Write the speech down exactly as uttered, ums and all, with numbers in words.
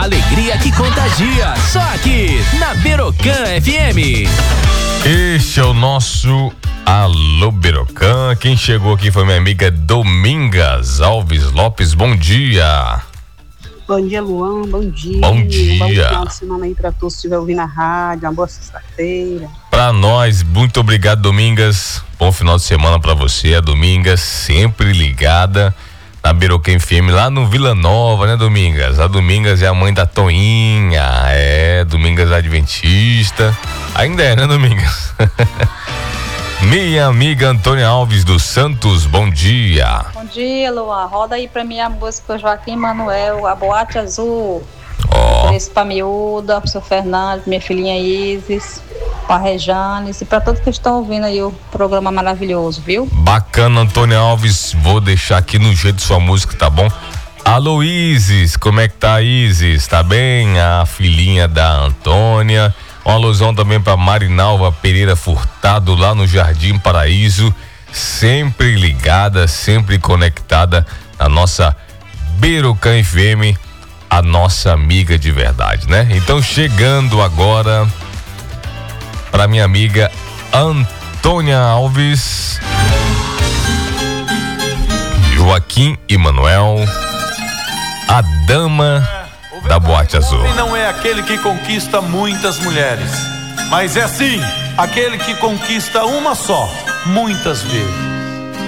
alegria que contagia. Só aqui, na Berocan F M. Este é o nosso Alô Berocan. Quem chegou aqui foi minha amiga Domingas Alves Lopes. Bom dia. Bom dia, Luan. Bom dia. Bom dia. Bom final de semana aí pra todos que estiver ouvindo a rádio. Uma boa sexta-feira. Pra nós, muito obrigado, Domingas. Bom final de semana pra você, a Domingas, sempre ligada na Berocan F M, lá no Vila Nova, né, Domingas? A Domingas é a mãe da Toinha, é, Domingas Adventista. Ainda é, né, Domingas? Minha amiga Antônia Alves dos Santos, bom dia. Bom dia, Luan. Roda aí pra mim a música Joaquim Manuel, A Boate Azul. Ó. Esse pra miúda, pro seu Fernando, minha filhinha Isis, pra Rejane e pra todos que estão ouvindo aí o programa maravilhoso, viu? Bacana, Antônia Alves. Vou deixar aqui no jeito de sua música, tá bom? Alô, Isis, como é que tá, Isis? Tá bem? A filhinha da Antônia. Uma alusão também para Marinalva Pereira Furtado, lá no Jardim Paraíso, sempre ligada, sempre conectada na nossa Berocan F M, a nossa amiga de verdade, né? Então, chegando agora para minha amiga Antônia Alves, Joaquim e Manuel, a dama da Boate Azul. O homem não é aquele que conquista muitas mulheres, mas é sim aquele que conquista uma só, muitas vezes.